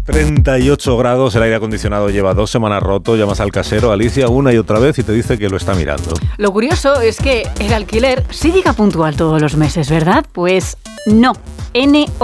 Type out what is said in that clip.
38 grados, el aire acondicionado lleva 2 semanas roto, llamas al casero, Alicia, una y otra vez y te dice que lo está mirando. Lo curioso es que el alquiler sí llega puntual todos los meses, ¿verdad? Pues no, NO.